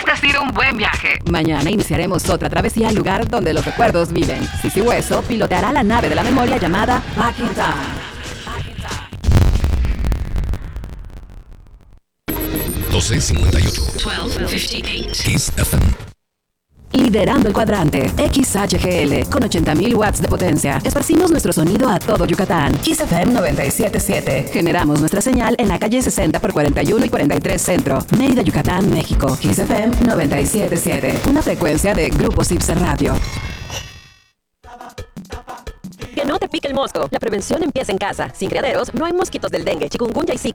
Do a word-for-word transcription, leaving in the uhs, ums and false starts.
Este ha sido un buen viaje. Mañana iniciaremos otra travesía al lugar donde los recuerdos viven. Sisi Hueso piloteará la nave de la memoria llamada Back in Time. doce cincuenta y ocho. doce cincuenta y ocho. Kiss F M. Liderando el cuadrante, X H G L, con ochenta mil watts de potencia. Esparcimos nuestro sonido a todo Yucatán. Kiss F M noventa y siete punto siete. Generamos nuestra señal en la calle sesenta por cuarenta y uno y cuarenta y tres Centro, Mérida, Yucatán, México. Kiss F M noventa y siete punto siete. Una frecuencia de Grupo Cipse Radio. Que no te pique el mosco. La prevención empieza en casa. Sin criaderos, no hay mosquitos del dengue, chikungunya y zika.